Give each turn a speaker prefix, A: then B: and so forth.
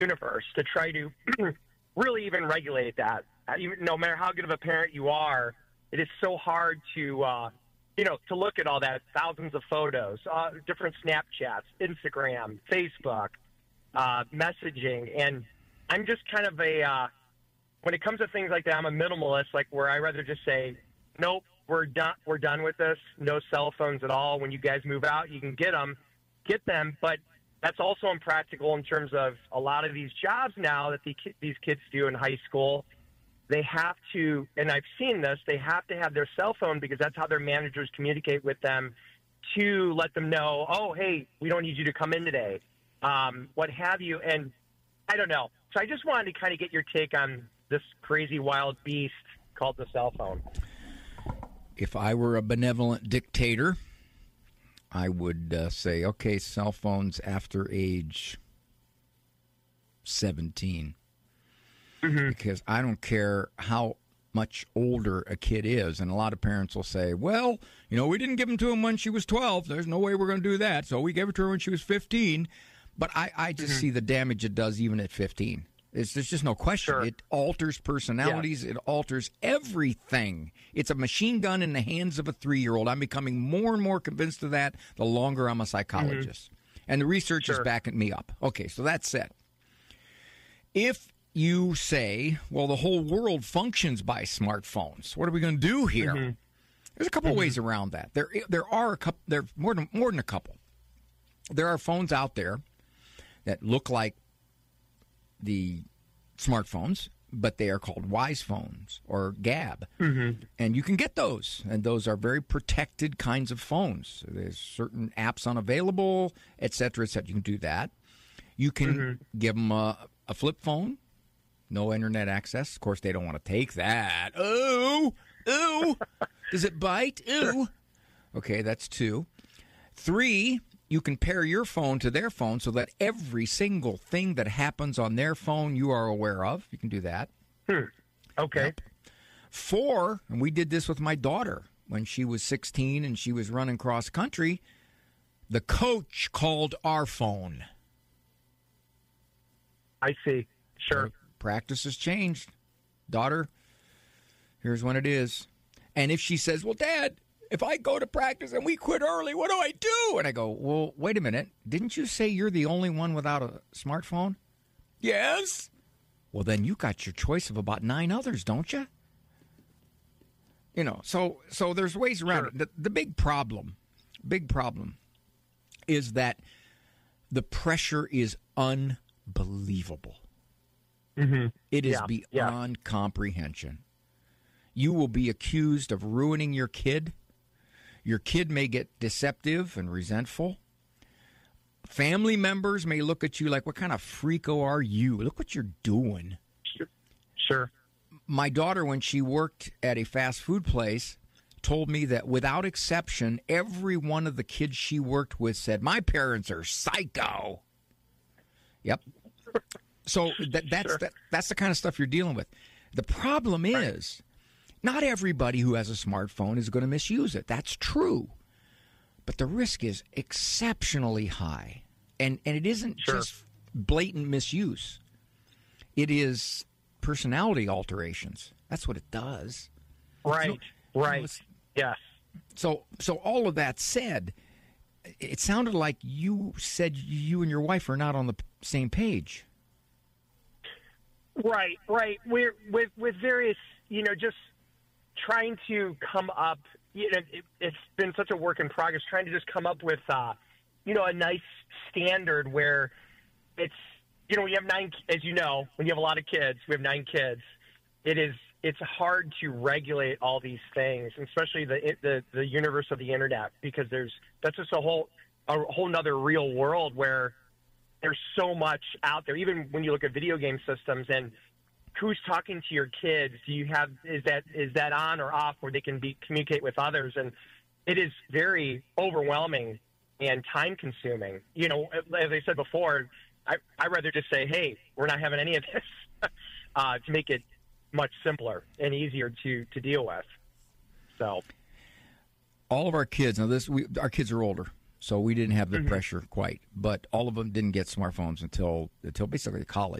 A: universe to try to really even regulate that. No matter how good of a parent you are, it is so hard to to look at all that, thousands of photos, different Snapchats, Instagram, Facebook, messaging. And I'm just kind of when it comes to things like that, I'm a minimalist, like where I rather just say, nope, we're done with this. No cell phones at all. When you guys move out, you can get them. But that's also impractical in terms of a lot of these jobs now that these kids do in high school. They have to, and I've seen this, they have to have their cell phone because that's how their managers communicate with them to let them know, oh, hey, we don't need you to come in today, what have you. And I don't know. So I just wanted to kind of get your take on this crazy wild beast called the cell phone.
B: If I were a benevolent dictator, I would say, okay, cell phones after age 17. Mm-hmm. Because I don't care how much older a kid is. And a lot of parents will say, well, we didn't give them to him when she was 12. There's no way we're going to do that. So we gave it to her when she was 15. But I just see the damage it does even at 15. There's just no question. Sure. It alters personalities. Yeah. It alters everything. It's a machine gun in the hands of a 3-year-old. I'm becoming more and more convinced of that the longer I'm a psychologist. Mm-hmm. And the research is backing me up. Okay, so that's said. If you say, well, the whole world functions by smartphones, what are we going to do here? Mm-hmm. There's a couple of ways around that. There are a couple. There are more than a couple. There are phones out there that look like the smartphones, but they are called Wise phones or Gab. Mm-hmm. And you can get those, and those are very protected kinds of phones. There's certain apps unavailable, et cetera, et cetera. You can do that. You can give them a flip phone, no internet access. Of course, they don't want to take that. Ooh. Does it bite? Ooh. Okay, that's 2. 3, you can pair your phone to their phone so that every single thing that happens on their phone you are aware of. You can do that.
A: Okay.
B: Yep. 4, and we did this with my daughter when she was 16 and she was running cross country. The coach called our phone.
A: I see. Sure.
B: So practice has changed. Daughter, here's when it is. And if she says, well, Dad, if I go to practice and we quit early, what do I do? And I go, well, wait a minute. Didn't you say you're the only one without a smartphone? Yes. Well, then you got your choice of about 9 others, don't you? So there's ways around it. The big problem is that the pressure is unbelievable. Mm-hmm. It is beyond comprehension. You will be accused of ruining your kid. Your kid may get deceptive and resentful. Family members may look at you like, what kind of freako are you? Look what you're doing.
A: Sure.
B: My daughter, when she worked at a fast food place, told me that without exception, every one of the kids she worked with said, my parents are psycho. Yep. So that's the kind of stuff you're dealing with. The problem is, not everybody who has a smartphone is going to misuse it. That's true. But the risk is exceptionally high. And it isn't just blatant misuse. It is personality alterations. That's what it does.
A: Right. Yes.
B: So all of that said, it sounded like you said you and your wife are not on the same page.
A: Right. We're with various, just trying to come up. It's been such a work in progress. Trying to just come up with, a nice standard where it's, we have 9. As you know, when you have a lot of kids, we have 9 kids. It's hard to regulate all these things, especially the universe of the internet, because that's just a whole nother real world where there's so much out there. Even when you look at video game systems and who's talking to your kids, is that on or off where they can communicate with others? And it is very overwhelming and time consuming. As I said before, I'd rather just say, hey, we're not having any of this to make it much simpler and easier to deal with. So
B: all of our kids, our kids are older. So we didn't have the pressure quite. But all of them didn't get smartphones until basically college.